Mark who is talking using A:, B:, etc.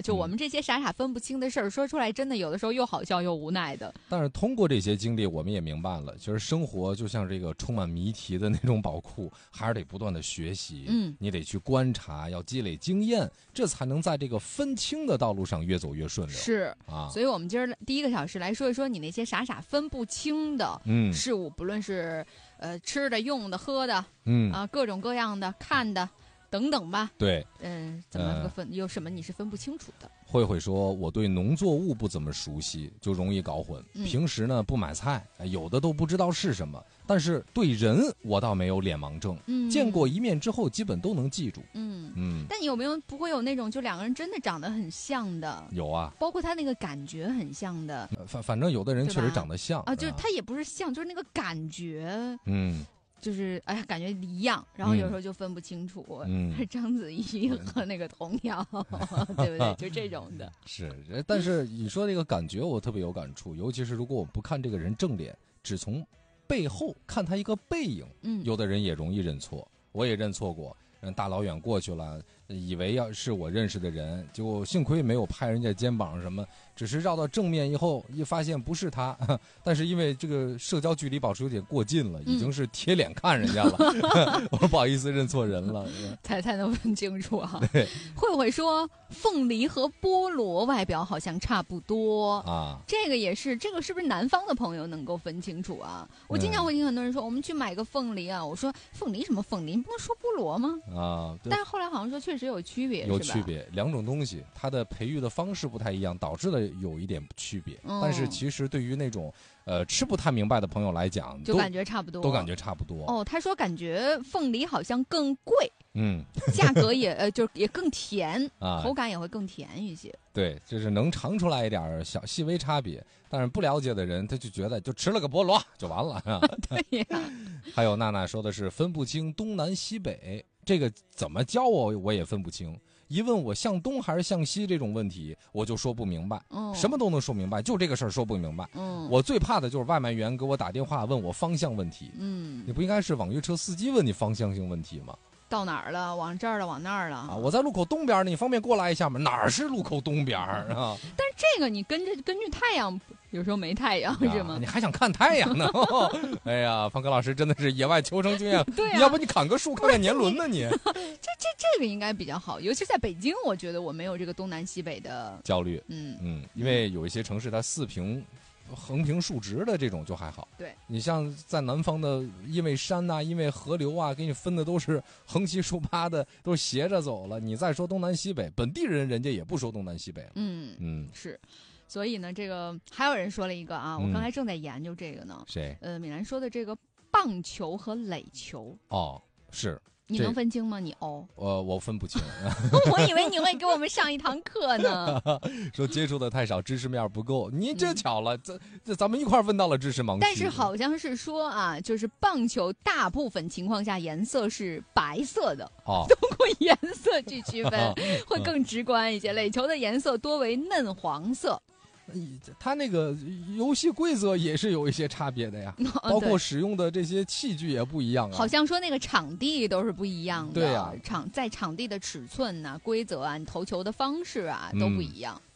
A: 就我们这些傻傻分不清的事儿，说出来真的有的时候又好笑又无奈的。
B: 但是通过这些经历，我们也明白了，其实生活就像这个充满谜题的那种宝库，还是得不断的学习。你得去观察，要积累经验，这才能在这个分清的道路上越走越顺溜。
A: 是
B: 啊，
A: 所以我们今儿第一个小时来说一说你那些傻傻分不清的事物，不论是吃的、用的、喝的，各种各样的、看的等等吧。
B: 对，
A: 怎么个分？有什么你是分不清楚的？
B: 慧慧说，我对农作物不怎么熟悉，就容易搞混。平时呢不买菜，有的都不知道是什么。但是对人我倒没有脸盲症，见过一面之后基本都能记住。
A: 但有没有不会有那种就两个人真的长得很像的？
B: 有啊，
A: 包括他那个感觉很像的。
B: 反正有的人确实长得像
A: 啊，就是他也不是像，就是那个感觉。就是哎呀，感觉一样，然后有时候就分不清楚，章子怡和那个童谣，对不对？就这种的。
B: 是，但是你说这个感觉，我特别有感触，尤其是如果我不看这个人正脸，只从背后看他一个背影，有的人也容易认错，我也认错过。大老远过去了，以为要是我认识的人，结果幸亏没有拍人家肩膀什么，只是绕到正面以后一发现不是他，但是因为这个社交距离保持有点过近了，已经是贴脸看人家了，我不好意思认错人了，
A: 才能分清楚啊。慧慧说凤梨和菠萝外表好像差不多啊，这个也是，这个是不是南方的朋友能够分清楚啊？我经常会听很多人说我们去买个凤梨啊，我说凤梨什么凤梨，你不能说菠萝吗？但是后来好像说确实有区别，
B: 有区别，两种东西它的培育的方式不太一样，导致了有一点区别。但是其实对于那种吃不太明白的朋友来讲，
A: 就感觉差不多，
B: 都感觉差不多。
A: 哦，他说感觉凤梨好像更贵，价格也就是也更甜，口感也会更甜一些。
B: 对，就是能尝出来一点小细微差别，但是不了解的人他就觉得就吃了个菠萝就完了。
A: 对呀。
B: 还有娜娜说的是分不清东南西北，这个怎么教我也分不清。一问我向东还是向西这种问题，我就说不明白。什么都能说明白，就这个事儿说不明白。我最怕的就是外卖员给我打电话问我方向问题。你不应该是网约车司机问你方向性问题吗？
A: 到哪儿了？往这儿了，往那儿了啊！
B: 我在路口东边，你方便过来一下吗？哪儿是路口东边啊？
A: 但是这个你根据太阳，有时候没太阳是吗？
B: 你还想看太阳呢？哎呀，方科老师真的是野外求生经验。
A: 对啊，
B: 要不你砍个树看看年轮呢你？
A: 这个应该比较好，尤其在北京，我觉得我没有这个东南西北的
B: 焦虑。因为有一些城市它横平竖直的这种就还好。
A: 对，你
B: 像在南方的，因为山啊，因为河流啊，给你分的都是横七竖八的，都是斜着走了。你再说东南西北，本地人家也不说东南西北了。
A: 是。所以呢，这个还有人说了一个啊，我刚才正在研究这个呢。
B: 谁？
A: 米兰说的这个棒球和垒球。
B: 是。
A: 你能分清吗？你
B: 我分不清。
A: 我以为你会给我们上一堂课呢。
B: 说接触的太少，知识面不够。你这巧了，咱们一块问到了知识盲区。
A: 但是好像是说啊，就是棒球大部分情况下颜色是白色的。通过颜色去区分会更直观一些。垒球的颜色多为嫩黄色。
B: 它那个游戏规则也是有一些差别的呀，包括使用的这些器具也不一样啊。
A: 好像说那个场地都是不一样的，
B: 对呀，
A: 在场地的尺寸啊、规则啊、你投球的方式啊都不一样。